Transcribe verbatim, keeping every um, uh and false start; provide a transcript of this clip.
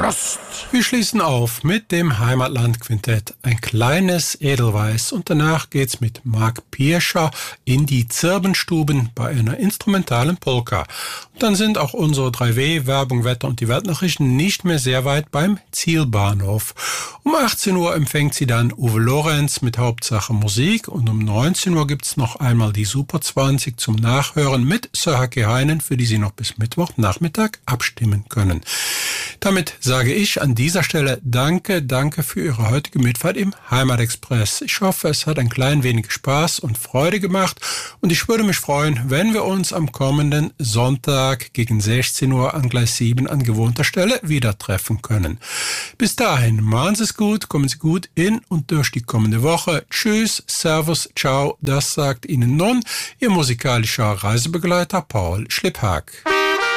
Prost! Wir schließen auf mit dem Heimatland-Quintett, ein kleines Edelweiß, und danach geht's mit Marc Pirscher in die Zirbenstuben bei einer instrumentalen Polka. Und dann sind auch unsere drei W, Werbung, Wetter und die Weltnachrichten nicht mehr sehr weit beim Zielbahnhof. Um achtzehn Uhr empfängt sie dann Uwe Lorenz mit Hauptsache Musik und um neunzehn Uhr gibt's noch einmal die Super zwanzig zum Nachhören mit Sir Hacke Heinen, für die Sie noch bis Mittwochnachmittag abstimmen können. Damit sage ich an dieser Stelle Danke, danke für Ihre heutige Mitfahrt im Heimatexpress. Ich hoffe, es hat ein klein wenig Spaß und Freude gemacht und ich würde mich freuen, wenn wir uns am kommenden Sonntag gegen sechzehn Uhr an Gleis sieben an gewohnter Stelle wieder treffen können. Bis dahin, machen Sie es gut, kommen Sie gut in und durch die kommende Woche. Tschüss, Servus, ciao, das sagt Ihnen nun Ihr musikalischer Reisebegleiter Paul Schliphak.